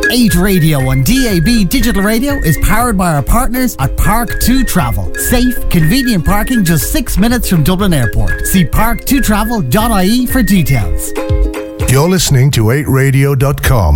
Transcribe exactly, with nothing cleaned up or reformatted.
eight Radio on D A B Digital Radio is powered by our partners at Park two Travel. Safe, convenient parking just six minutes from Dublin Airport. See park two travel dot I E for details. You're listening to eight radio dot com.